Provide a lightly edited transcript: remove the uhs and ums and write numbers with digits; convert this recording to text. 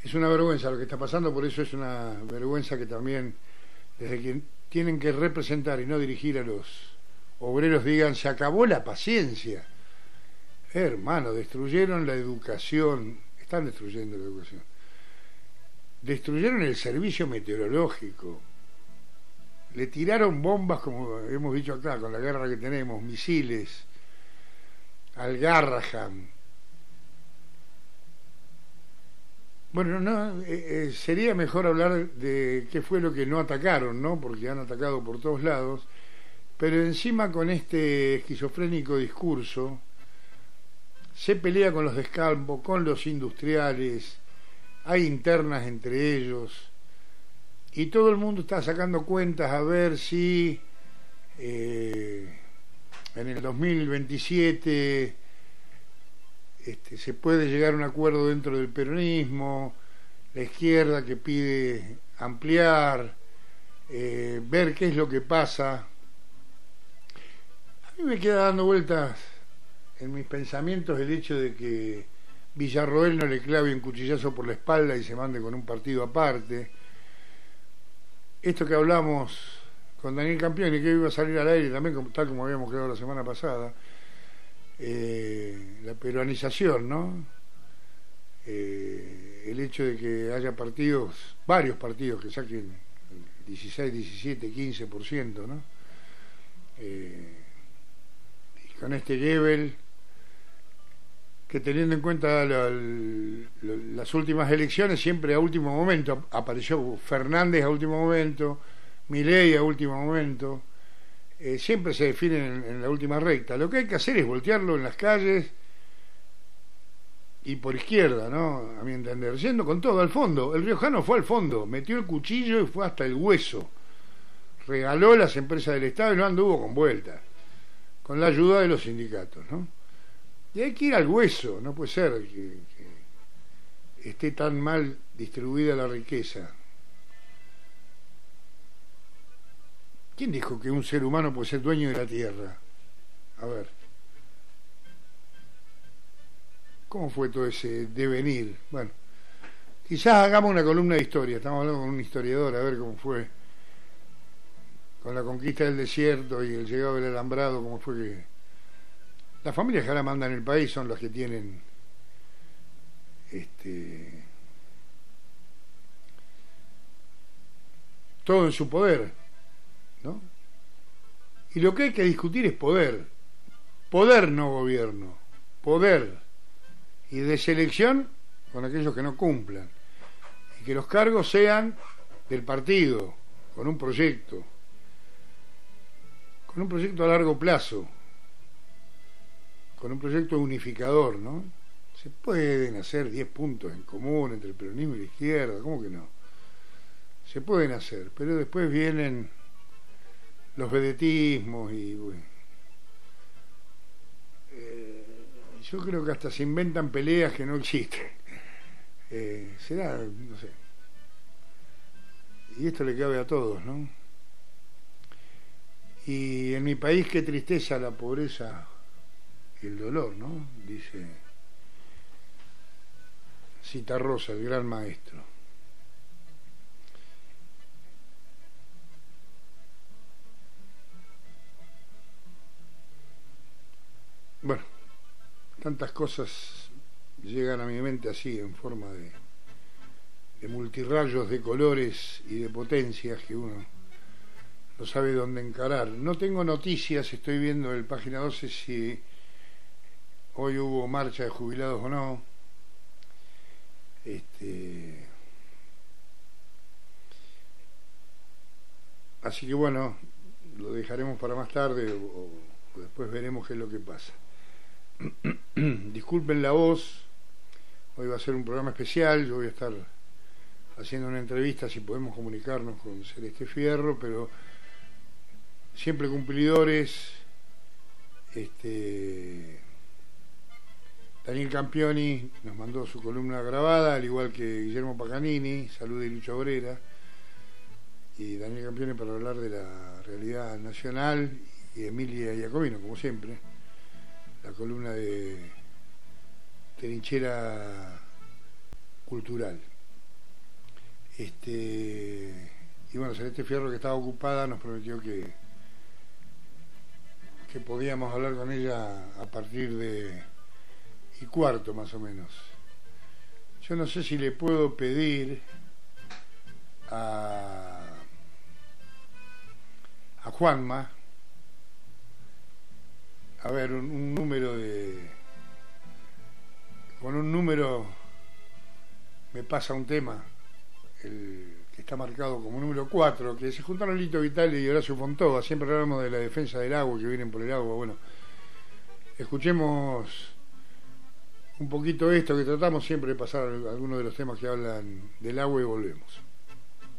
Es una vergüenza lo que está pasando, por eso es una vergüenza que también, desde que tienen que representar y no dirigir a los obreros, digan, se acabó la paciencia. Hermano, destruyeron la educación, están destruyendo la educación. Destruyeron el servicio meteorológico. Le tiraron bombas, como hemos dicho acá, con la guerra que tenemos, misiles, al Garrahan. Bueno, no, sería mejor hablar de qué fue lo que no atacaron, ¿no? Porque han atacado por todos lados, pero encima con este esquizofrénico discurso se pelea con los de Escampo, con los industriales, hay internas entre ellos, y todo el mundo está sacando cuentas a ver si en el 2027 se puede llegar a un acuerdo dentro del peronismo, la izquierda que pide ampliar, ver qué es lo que pasa. A mí me queda dando vueltas en mis pensamientos el hecho de que Villarroel no le clave un cuchillazo por la espalda y se mande con un partido aparte. Esto que hablamos con Daniel Campioni, que iba a salir al aire también, tal como habíamos quedado la semana pasada, la peruanización, ¿no? El hecho de que haya partidos, varios partidos que saquen 16, 17, 15%, ¿no? Y con este Goebbels, que teniendo en cuenta las últimas elecciones, siempre a último momento, apareció Fernández a último momento, Milei a último momento, siempre se definen en la última recta. Lo que hay que hacer es voltearlo en las calles y por izquierda, ¿no? A mi entender, yendo con todo al fondo. El riojano fue al fondo, metió el cuchillo y fue hasta el hueso, regaló las empresas del Estado y no anduvo con vueltas, con la ayuda de los sindicatos, ¿no? Y hay que ir al hueso, no puede ser que esté tan mal distribuida la riqueza. ¿Quién dijo que un ser humano puede ser dueño de la tierra? A ver, ¿cómo fue todo ese devenir? Bueno, quizás hagamos una columna de historia, estamos hablando con un historiador, a ver cómo fue con la conquista del desierto y el llegado del alambrado, cómo fue que las familias que ahora mandan el país son las que tienen todo en su poder, ¿no? Y lo que hay que discutir es poder, no gobierno, poder, y de selección con aquellos que no cumplan, y que los cargos sean del partido, con un proyecto a largo plazo, con un proyecto unificador, ¿no? Se pueden hacer 10 puntos en común entre el peronismo y la izquierda, ¿cómo que no? Se pueden hacer, pero después vienen los vedetismos y bueno, yo creo que hasta se inventan peleas que no existen. Será, no sé. Y esto le cabe a todos, ¿no? Y en mi país, qué tristeza la pobreza y el dolor, ¿no? Dice Citarrosa, el gran maestro. Bueno, tantas cosas llegan a mi mente así, en forma de multirrayos de colores y de potencias que uno no sabe dónde encarar. No tengo noticias, estoy viendo en el página 12 si hoy hubo marcha de jubilados o no. Así que bueno, lo dejaremos para más tarde o después veremos qué es lo que pasa. Disculpen la voz, hoy va a ser un programa especial, yo voy a estar haciendo una entrevista, si podemos comunicarnos con Celeste Fierro, pero siempre cumplidores. Daniel Campioni nos mandó su columna grabada, al igual que Guillermo Paganini, Salud y Lucha Obrera, y Daniel Campioni para hablar de la realidad nacional, y Emilia Iacobino, como siempre, la columna de trinchera cultural. Y bueno, Celeste Fierro, que estaba ocupada, nos prometió que podíamos hablar con ella a partir de y cuarto más o menos. Yo no sé si le puedo pedir a Juanma, a ver, un número con un número me pasa un tema, el que está marcado como número 4, que se juntaron Lito Vitale y Horacio Fontova. Siempre hablamos de la defensa del agua, que vienen por el agua. Bueno, escuchemos un poquito esto, que tratamos siempre de pasar algunos de los temas que hablan del agua, y volvemos.